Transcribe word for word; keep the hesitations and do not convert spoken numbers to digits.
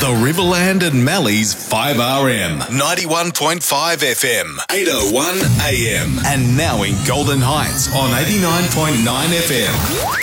Riverland and Mallee's five R M, ninety-one point five F M, eight oh one A M, and now in Golden Heights on eighty-nine point nine F M.